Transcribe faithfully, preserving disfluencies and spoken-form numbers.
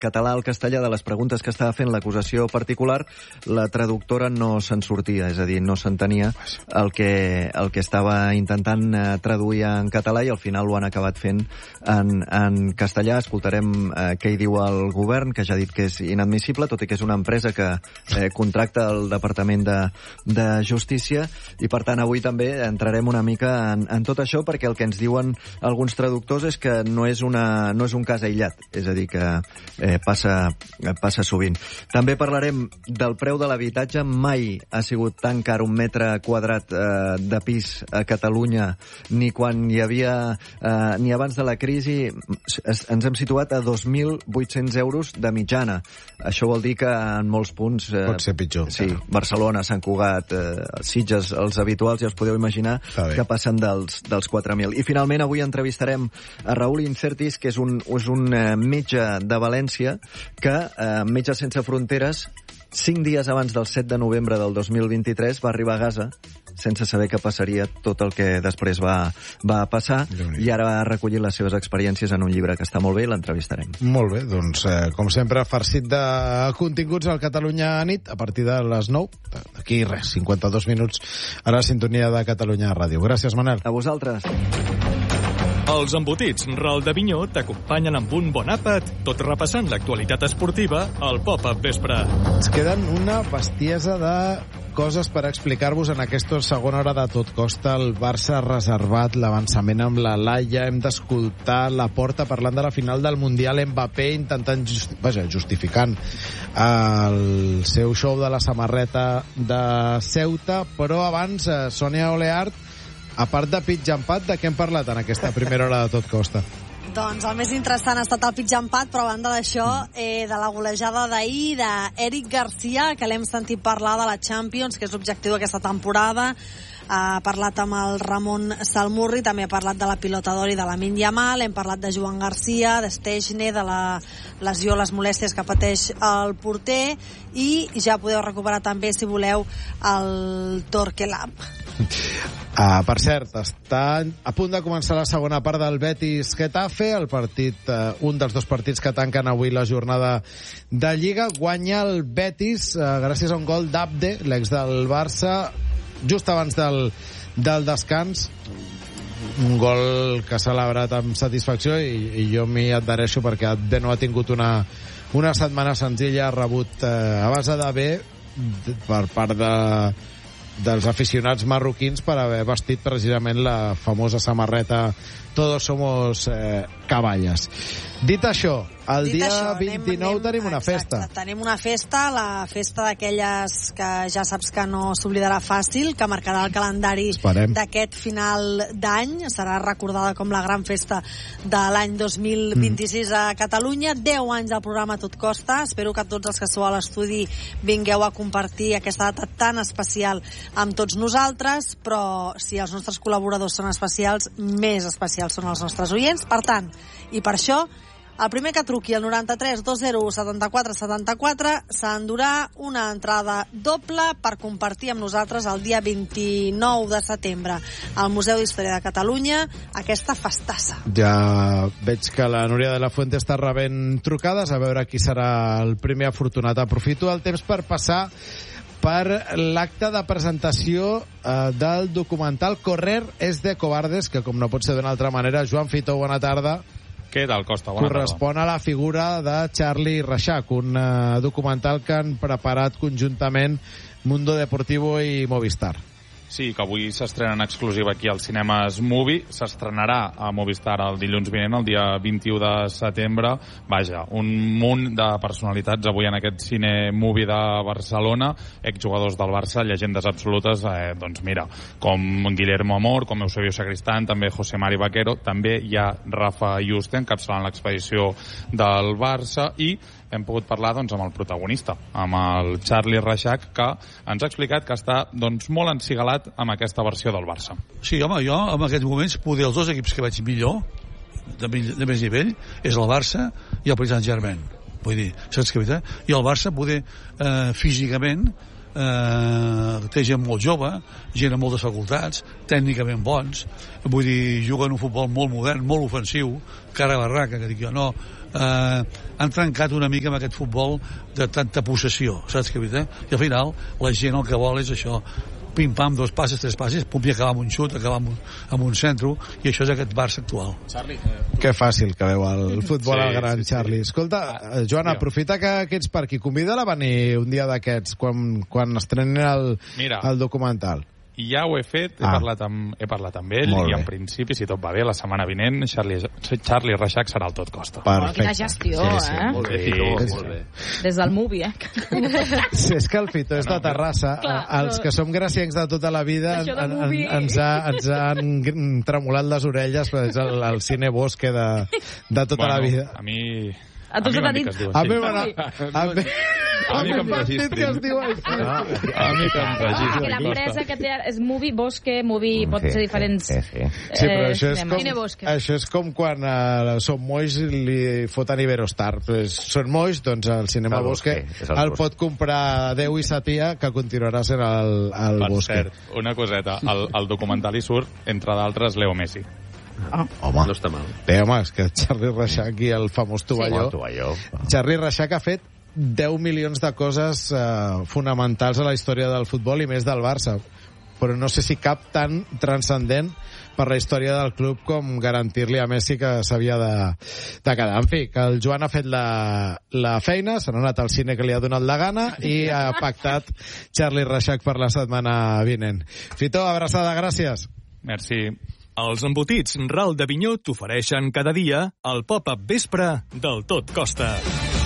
català al castellà de les preguntes que estava fent l'acusació particular, la traductora no se'n sortia, és a dir, no s'entenia el que, el que estava intentant eh, traduir en català i al final ho han acabat fent en, en castellà. Escoltarem eh, què hi diu el govern, que ja ha dit que és inadmissible, tot i que és una empresa que eh, contracta el Departament de, de Justícia, i per tant avui també entrarem una mica en, en tot això, perquè el que ens diuen alguns traductors és que no és, una, no és un cas aïllat, és a dir, que eh, passa, passa sovint. També parlarem del preu de l'habitatge. Mai ha sigut tan car un metre quadrat eh, de pis a Catalunya, ni quan hi havia, eh, ni abans de la crisi. Es, ens hem situat a dos mil vuit-cents euros de mitjana. Això vol dir que en molts punts... Eh, pot ser pitjor. Sí, Barcelona, Sant Cugat, eh, Sitges, els habituals, ja us podeu imaginar que passen dels, dels quatre mil. I finalment avui entrevistarem a Raúl Incertis, que és un, és un eh, metge de València, que, eh, Metges Sense Fronteres, cinc dies abans del set de novembre del dos mil vint-i-tres va arribar a Gaza sense saber què passaria tot el que després va, va passar, i ara ha recollit les seves experiències en un llibre que està molt bé i l'entrevistarem. Molt bé, doncs eh, com sempre farcit de continguts al Catalunya Nit a partir de les nou, d'aquí res, cinquanta-dos minuts a la sintonia de Catalunya Ràdio. Gràcies, Manel. A vosaltres. Els embotits Ral de Vinyó t'acompanyen amb un bon àpat, tot repassant l'actualitat esportiva al Pop-Up Vespre. Ens queden una bestiesa de coses per explicar-vos en aquesta segona hora de Tot Costa. El Barça ha reservat l'avançament amb la Laia, hem d'escoltar la Porta parlant de la final del Mundial, Mbappé intentant justi vaja, justificant el seu show de la samarreta de Ceuta, però abans eh, Sònia Oleart, a part de pitjampat, de què hem parlat en aquesta primera hora de Tot Costa? Doncs el més interessant ha estat el pitjampat, però a banda d'això, eh, de la golejada d'ahir d'Eric Garcia, que l'hem sentit parlar de la Champions, que és l'objectiu d'aquesta temporada. Ha parlat amb el Ramon Salmurri, també ha parlat de la pilota d'or i de Lamine Yamal, hem parlat de Joan Garcia, de Stechne, de la lesió, les molèsties que pateix el porter, i ja podeu recuperar també, si voleu, el Torquelab. Uh, per cert, està a punt de començar la segona part del Betis-Getafe, el partit, uh, un dels dos partits que tanquen avui la jornada de Lliga. Guanya el Betis uh, gràcies a un gol d'Abde, l'ex del Barça, just abans del, del descans. Un gol que ha celebrat amb satisfacció, i, i jo m'hi adhereixo perquè Abde no ha tingut una, una setmana senzilla, ha rebut uh, a base de bé per part de dels aficionats marroquins per haver vestit precisament la famosa samarreta Todos somos eh, caballes. Dit això, el Dit dia això, vint-i-nou anem, tenim una exacte, festa. Tenim una festa, la festa d'aquelles que ja saps que no s'oblidarà fàcil, que marcarà el calendari d'aquest final d'any. Serà recordada com la gran festa de l'any dos mil vint-i-sis a Catalunya. deu anys del programa Tot Costa. Espero que tots els que sou a l'estudi vingueu a compartir aquesta data tan especial amb tots nosaltres, però si els nostres col·laboradors són especials, més especials són els nostres oients. Per tant, i per això, el primer que truqui al noranta-tres dos zero u setanta-quatre setanta-quatre s'endurà una entrada doble per compartir amb nosaltres el dia vint-i-nou de setembre al Museu d'Història de Catalunya aquesta festassa. Ja veig que la Núria de la Fuente està rebent trucades, a veure qui serà el primer afortunat. Aprofito el temps per passar per l'acte de presentació eh, del documental Correr es de cobardes, que com no pot ser d'una altra manera, Joan Fitó, bona tarda. Què tal, Costa? Bona correspon tarda. A la figura de Charlie Reixac, un uh, documental que han preparat conjuntament Mundo Deportivo i Movistar. Sí, que avui s'estrena en exclusiva aquí al Cinemes Movie. S'estrenarà a Movistar el dilluns vinent, el dia vint-i-u de setembre. Vaja, un munt de personalitats avui en aquest Cine Movie de Barcelona, exjugadors del Barça, llegendes absolutes, eh, doncs mira, com Guillermo Amor, com Eusebio Sacristán, també José Mari Vaquero, també hi ha Rafa Juste encapçalant l'expedició del Barça, i hem pogut parlar doncs, amb el protagonista, amb el Charlie Reixac, que ens ha explicat que està doncs, molt encigalat amb aquesta versió del Barça. Sí, home, jo en aquests moments poder els dos equips que veig millor, de, de més nivell, és el Barça i el Paris Saint-Germain. Vull dir, saps què? I el Barça poder eh, físicament eh, té gent molt jove, gent amb moltes facultats, tècnicament bons, vull dir, juguen un futbol molt modern, molt ofensiu, cara a barraca, que dic jo, no, eh, han trencat una mica amb aquest futbol de tanta possessió, saps què vull dir? I al final la gent el que vol és això, pim-pam, dos passes, tres passes, pum, i acabar amb un xut, acabar amb un, amb un centre, i això és aquest Barça actual. Charlie, eh... Que fàcil que veu el futbol sí, al gran sí, sí, Charlie. Escolta, ah, Joan, sí, aprofita que, que ets per aquí. Convida-la a venir un dia d'aquests, quan, quan estrenin el, el documental. Ja ho he fet, he, ah. parlat, amb, he parlat amb ell i en principi, si tot va bé, la setmana vinent Charlie, Charlie Reixac serà al Tot Costa. Perfecte. Quina gestió, sí, sí, eh? Molt bé, sí, sí, molt bé. Des del Movie, eh? Sí, és que el Fito és de Terrassa. Clar, els que som graciencs de tota la vida en, en, ens, ha, ens han tremolat les orelles, però és el, el cine bosque de, de tota bueno, la vida. A mi... A tu s'ha dit... A mi m'ha dit... A mi que em registrin. A mi que em registrin. Que l'empresa que té és Movie Bosque, Movie pot ser diferents... Sí, però això és com, això és com quan a Som Moix li foten Iberostar. Són Moix, doncs el cinema Bosque el pot comprar Déu i sa tia, que continuarà sent el Bosque. Per cert, una coseta. El documental hi surt, entre d'altres, Leo Messi. Ah, home, no està mal. Bé, home, és que Charlie Reixac i el famós tovalló. Sí, tovalló. Charlie Reixac ha fet deu milions de coses eh, fonamentals a la història del futbol i més del Barça, però no sé si cap tan transcendent per la història del club com garantir-li a Messi que s'havia de, de quedar. En fi, que el Joan ha fet la, la feina, se n'ha anat al cine que li ha donat la gana i ha pactat Charlie Reixac per la setmana vinent. Fito, abraçada, gràcies. Merci. Els embotits Ral d'Avinyó t'ofereixen cada dia el pop-up vespre del Tot Costa.